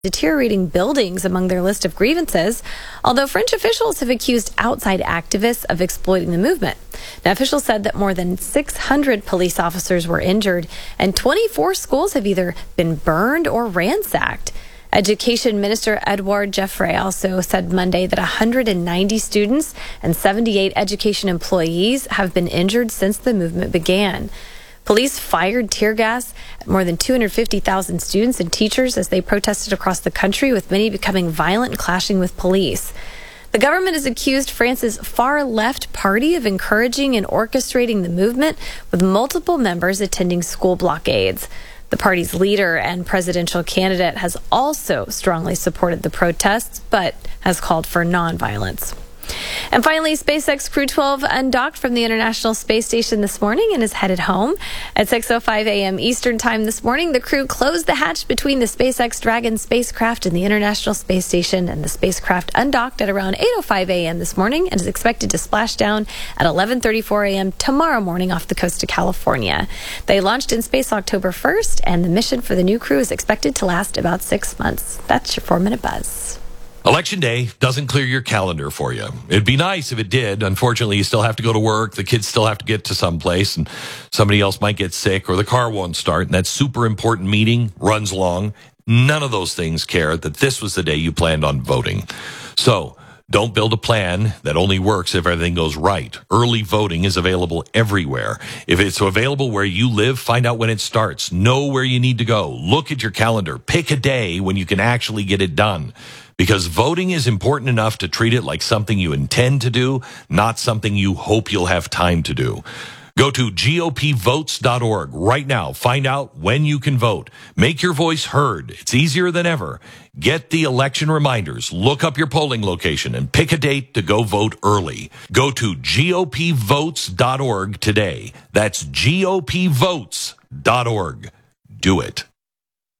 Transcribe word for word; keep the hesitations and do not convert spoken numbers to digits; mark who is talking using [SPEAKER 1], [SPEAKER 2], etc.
[SPEAKER 1] deteriorating buildings among their list of grievances, although French officials have accused outside activists of exploiting the movement. Now, officials said that more than six hundred police officers were injured, and twenty-four schools have either been burned or ransacked. Education Minister Edouard Geoffroy also said Monday that one hundred ninety students and seventy-eight education employees have been injured since the movement began. Police fired tear gas at more than two hundred fifty thousand students and teachers as they protested across the country, with many becoming violent and clashing with police. The government has accused France's far-left party of encouraging and orchestrating the movement, with multiple members attending school blockades. The party's leader and presidential candidate has also strongly supported the protests, but has called for nonviolence. And finally, SpaceX Crew twelve undocked from the International Space Station this morning and is headed home. At six oh five a.m. Eastern Time this morning, the crew closed the hatch between the SpaceX Dragon spacecraft and the International Space Station, and the spacecraft undocked at around eight oh five a.m. this morning and is expected to splash down at eleven thirty-four a.m. tomorrow morning off the coast of California. They launched in space October first, and the mission for the new crew is expected to last about six months. That's your four-minute buzz.
[SPEAKER 2] Election day doesn't clear your calendar for you. It'd be nice if it did. Unfortunately, you still have to go to work. The kids still have to get to someplace, and somebody else might get sick, or the car won't start, and that super important meeting runs long. None of those things care that this was the day you planned on voting. So don't build a plan that only works if everything goes right. Early voting is available everywhere. If it's available where you live, find out when it starts. Know where you need to go. Look at your calendar. Pick a day when you can actually get it done. Because voting is important enough to treat it like something you intend to do, not something you hope you'll have time to do. Go to G O P votes dot org right now. Find out when you can vote. Make your voice heard. It's easier than ever. Get the election reminders. Look up your polling location and pick a date to go vote early. Go to G O P votes dot org today. That's G O P votes dot org. Do it.